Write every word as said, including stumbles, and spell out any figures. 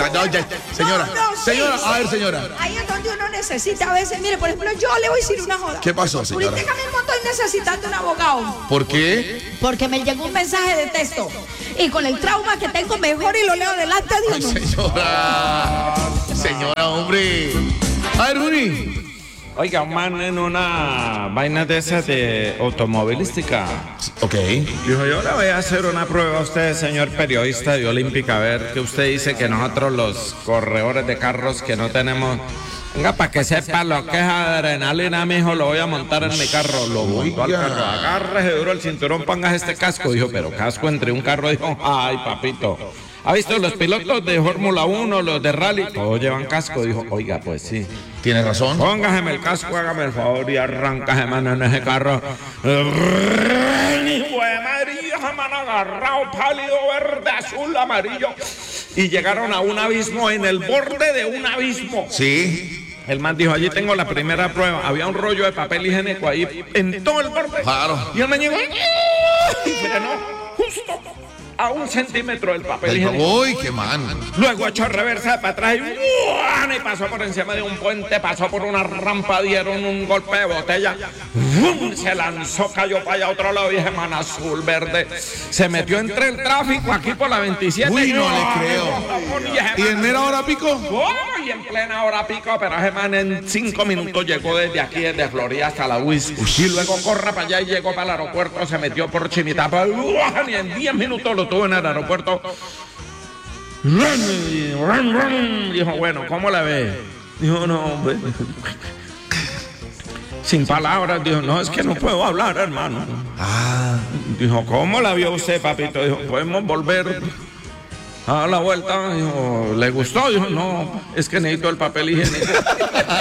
ya, no, ya, señora, No, no, sí, señora, sí. a ver, señora. Ahí es donde uno necesita a veces, mire, por ejemplo, yo le voy a decir una joda. ¿Qué pasó, señora? Ahorita mismo estoy necesitando un abogado. ¿Por qué? Porque me llegó un mensaje de texto. Y con el trauma que tengo, mejor y lo leo delante de Ay, uno. señora, señora, hombre. A ver, Juni. Oiga, un man en una vaina de esas de automovilística. Ok. Dijo, yo le voy a hacer una prueba a usted, señor periodista de Olímpica, a ver que usted dice que nosotros los corredores de carros que no tenemos... Venga, para que sepa lo que es adrenalina, mijo, lo voy a montar en mi carro. Lo montó al carro. Agárrese duro el cinturón, pongas este casco. Dijo, pero casco entre un carro. Dijo, ay, papito. ¿Ha visto los pilotos de Fórmula uno, los de rally? Todos llevan casco. Dijo, oiga, pues sí. Tienes razón. Póngaseme el casco, hágame el favor y arráncase, mano, en ese carro. Hijo de María, mano, agarrado, pálido, verde, azul, amarillo. Y llegaron a un abismo, en el borde de un abismo. Sí. El man dijo, allí tengo la primera prueba. Había un rollo de papel higiénico ahí en todo el borde. Claro. Y el man llegó y frenó justo a un centímetro del papel El- higiénico. Uy, qué man. Luego echó reversa para atrás y, ¡buan! Y pasó por encima de un puente, pasó por una rampa, dieron un golpe de botella, ¡bum! Se lanzó, cayó para allá a otro lado y ese man azul, verde, se metió entre el tráfico aquí por la veintisiete. Uy, no ¡ay, le creo. y ese ¿Y man- en mera hora pico? ¡Oh! Y en plena hora pico, pero ese man en cinco minutos llegó desde aquí, desde Florida hasta la U I S. Y luego corra para allá y llegó para el aeropuerto, se metió por Chimitapa. ¡Uah! Y en diez minutos lo tuvo en el aeropuerto. Dijo, bueno, ¿cómo la ve? Dijo, no, hombre. Sin palabras, dijo, no, es que no puedo hablar, hermano. Ah. Dijo, ¿cómo la vio usted, papito? Dijo, ¿podemos volver a la vuelta? Dijo, ¿le gustó? Dijo, no, es que necesito el papel higiénico.